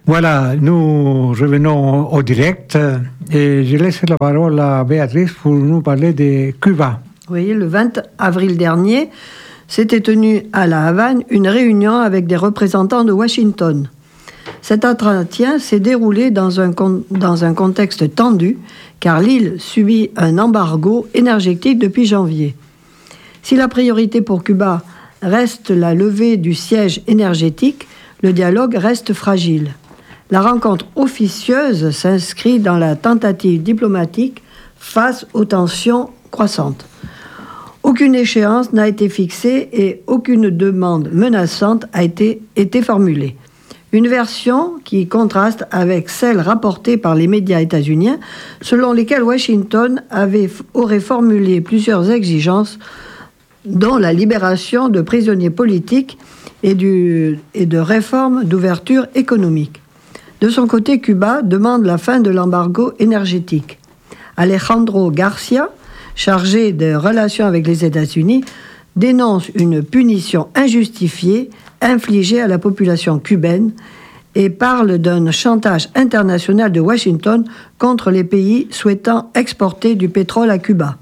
Voilà, nous revenons au direct et je laisse la parole à Béatrice pour nous parler de Cuba. Oui, le 20 avril dernier, s'était tenue à La Havane une réunion avec des représentants de Washington. Cet entretien s'est déroulé dans un contexte tendu, car l'île subit un embargo énergétique depuis janvier. Si la priorité pour Cuba reste la levée du siège énergétique, le dialogue reste fragile. La rencontre officieuse s'inscrit dans la tentative diplomatique face aux tensions croissantes. Aucune échéance n'a été fixée et aucune demande menaçante a été formulée. Une version qui contraste avec celle rapportée par les médias états-uniens, selon lesquels Washington aurait formulé plusieurs exigences, dont la libération de prisonniers politiques et de réformes d'ouverture économique. De son côté, Cuba demande la fin de l'embargo énergétique. Alejandro Garcia, chargé des relations avec les États-Unis, dénonce une punition injustifiée infligée à la population cubaine et parle d'un chantage international de Washington contre les pays souhaitant exporter du pétrole à Cuba.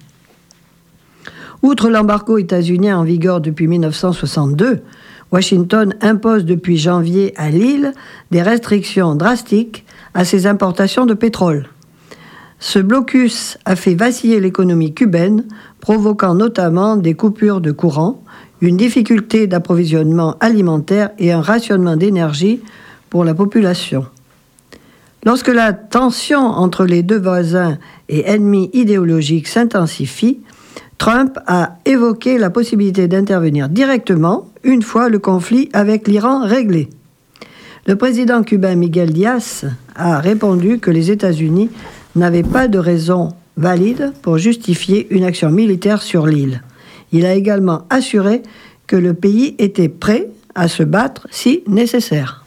Outre l'embargo états-unien en vigueur depuis 1962, Washington impose depuis janvier à l'île des restrictions drastiques à ses importations de pétrole. Ce blocus a fait vaciller l'économie cubaine, provoquant notamment des coupures de courant, une difficulté d'approvisionnement alimentaire et un rationnement d'énergie pour la population. Lorsque la tension entre les deux voisins et ennemis idéologiques s'intensifie, Trump a évoqué la possibilité d'intervenir directement une fois le conflit avec l'Iran réglé. Le président cubain Miguel Díaz a répondu que les États-Unis n'avaient pas de raison valide pour justifier une action militaire sur l'île. Il a également assuré que le pays était prêt à se battre si nécessaire.